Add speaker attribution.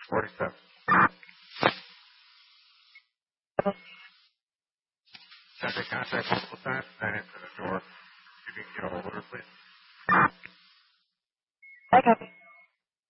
Speaker 1: 47. Have to contact multiple times, then answer the door. If you can get a hold of her, please.
Speaker 2: I copy.